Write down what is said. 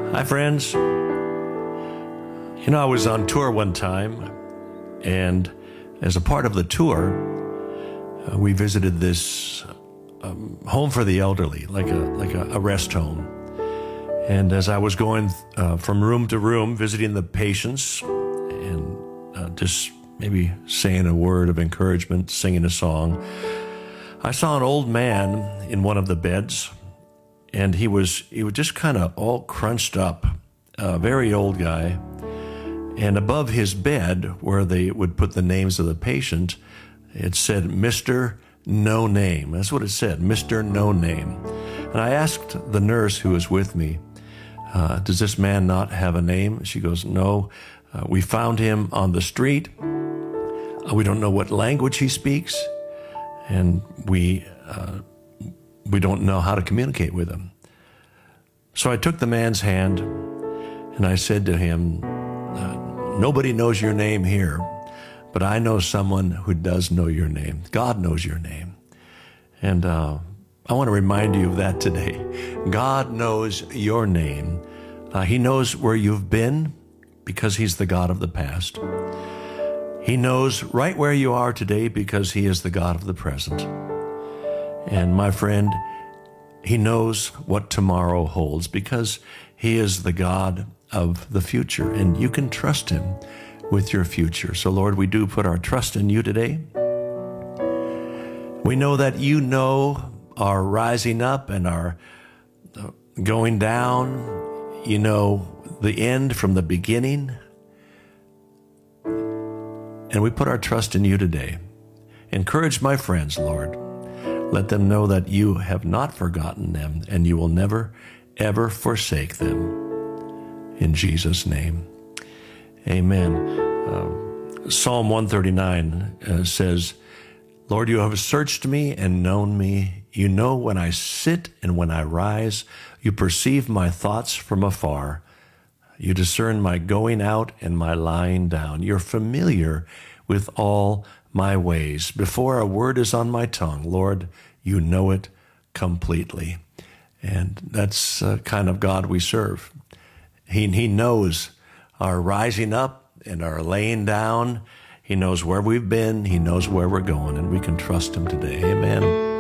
Hi, friends. I was on tour one time, and as a part of the tour, we visited this home for the elderly, like a rest home. And as I was going from room to room, visiting the patients, and just maybe saying a word of encouragement, singing a song, I saw an old man in one of the beds, and he was just kind of all crunched up, a very old guy. And above his bed, where they would put the names of the patient, it said, Mr. No Name. That's what it said, Mr. No Name. And I asked the nurse who was with me, does this man not have a name? She goes, no, we found him on the street. We don't know what language he speaks, and we don't know how to communicate with him. So I took the man's hand, and I said to him, nobody knows your name here, but I know someone who does know your name. God knows your name. And I want to remind you of that today. God knows your name. He knows where you've been because he's the God of the past. He knows right where you are today because he is the God of the present. And my friend, he knows what tomorrow holds because he is the God of the future, and you can trust him with your future. So Lord, we do put our trust in you today. We know that you know our rising up and our going down. You know the end from the beginning. And we put our trust in you today. Encourage my friends, Lord. Let them know that you have not forgotten them and you will never, ever forsake them. In Jesus' name, amen. Psalm 139 says, Lord, you have searched me and known me. You know when I sit and when I rise. You perceive my thoughts from afar. You discern my going out and my lying down. You're familiar with all my ways. Before a word is on my tongue, Lord, you know it completely. And that's the kind of God we serve. He knows our rising up and our laying down. He knows where we've been. He knows where we're going, and we can trust him today. Amen.